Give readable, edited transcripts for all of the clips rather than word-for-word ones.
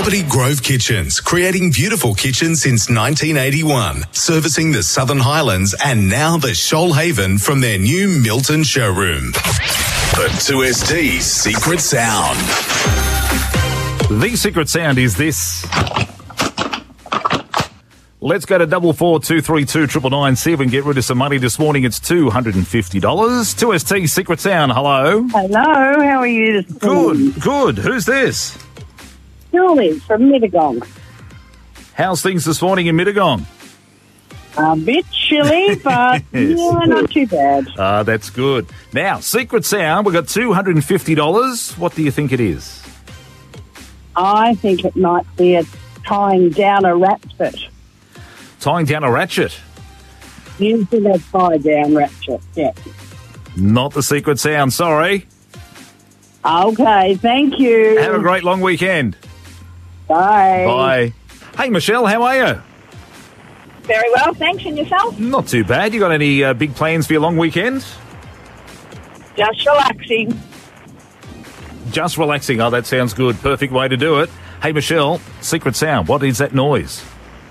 Cobbitty Grove Kitchens, creating beautiful kitchens since 1981, servicing the Southern Highlands and now the Shoalhaven from their new Milton showroom. The 2ST's secret sound. The secret sound is this. Let's go to 442329 999. See if we can get rid of some money this morning. It's $250. 2ST secret sound. Hello. Hello, how are you this morning? Good. Who's this? Julie from Mittagong. How's things this morning in Mittagong? A bit chilly, but yeah, not too bad. That's good. Now, secret sound, we've got $250. What do you think it is? I think it might be a tying down a ratchet. Tying down a ratchet? Using a tie down ratchet, yeah. Not the secret sound, sorry. Okay, thank you. Have a great long weekend. Bye. Bye. Hey, Michelle, how are you? Very well, thanks. And yourself? Not too bad. You got any big plans for your long weekend? Just relaxing. Just relaxing. Oh, that sounds good. Perfect way to do it. Hey, Michelle, secret sound. What is that noise?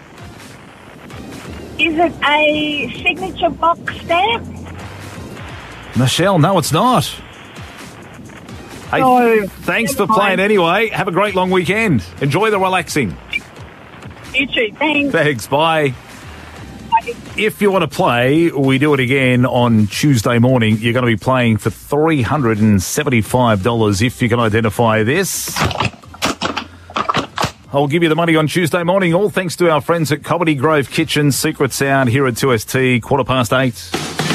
Is it a signature box stamp? Michelle, no, it's not. Hey, No, thanks for never playing mind. anyway. Have a great long weekend. Enjoy the relaxing. You too, thanks. Thanks. Bye. If you want to play, we do it again on Tuesday morning. You're going to be playing for $375 if you can identify this. I'll give you the money on Tuesday morning, all thanks to our friends at Cobbitty Grove Kitchen. Secret sound here at 2ST, 8:15.